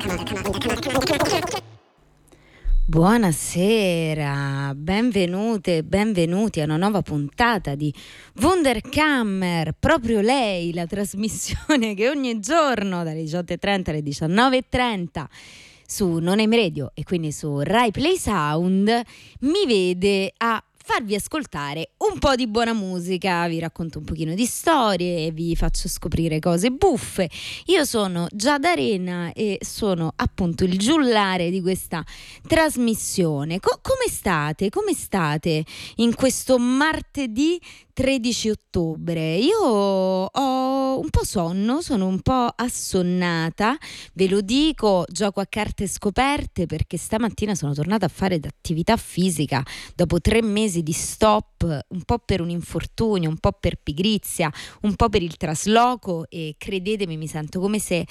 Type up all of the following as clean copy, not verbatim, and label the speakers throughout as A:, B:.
A: Buonasera, benvenute e benvenuti a una nuova puntata di Wunderkammer, proprio lei, la trasmissione che ogni giorno dalle 18:30 alle 19:30 su Non Radio e quindi su Rai Play Sound mi vede a farvi ascoltare un po' di buona musica, vi racconto un pochino di storie, vi faccio scoprire cose buffe. Io sono Giada Arena e sono appunto il giullare di questa trasmissione. Come state? Come state in questo martedì 13 ottobre? Io ho un po' sonno, sono un po' assonnata, ve lo dico, gioco a carte scoperte perché stamattina sono tornata a fare attività fisica dopo 3 mesi di stop, un po' per un infortunio, un po' per pigrizia, un po' per il trasloco, e credetemi, mi sento come se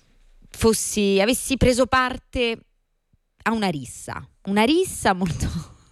A: avessi preso parte a una rissa molto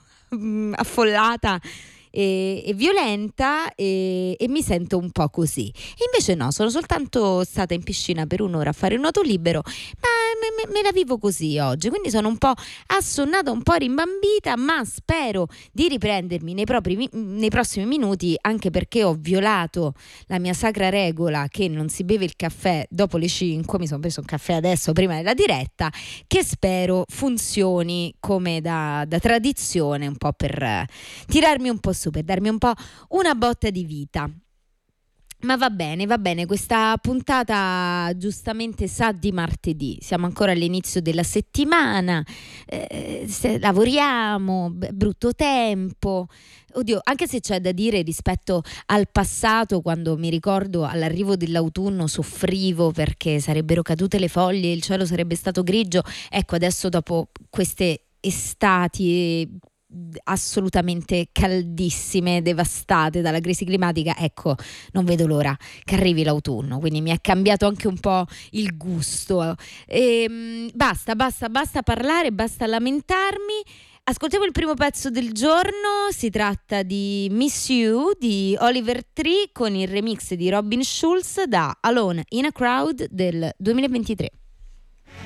A: affollata e violenta, e mi sento un po' così. E invece no, sono soltanto stata in piscina per un'ora a fare nuoto libero, ma me la vivo così oggi, quindi sono un po' assonnata, un po' rimbambita, ma spero di riprendermi nei prossimi minuti, anche perché ho violato la mia sacra regola che non si beve il caffè dopo le 5. Mi sono preso un caffè adesso prima della diretta, che spero funzioni come da tradizione, un po' per tirarmi un po' su, per darmi un po' una botta di vita. Ma va bene, questa puntata giustamente sa di martedì, siamo ancora all'inizio della settimana, lavoriamo, brutto tempo, oddio, anche se c'è da dire rispetto al passato, quando mi ricordo all'arrivo dell'autunno soffrivo perché sarebbero cadute le foglie, il cielo sarebbe stato grigio. Ecco, adesso dopo queste estati assolutamente caldissime, devastate dalla crisi climatica, ecco, non vedo l'ora che arrivi l'autunno, quindi mi è cambiato anche un po' il gusto. Basta parlare, basta lamentarmi. Ascoltiamo il primo pezzo del giorno, si tratta di Miss You di Oliver Tree con il remix di Robin Schulz da Alone in a Crowd del 2023.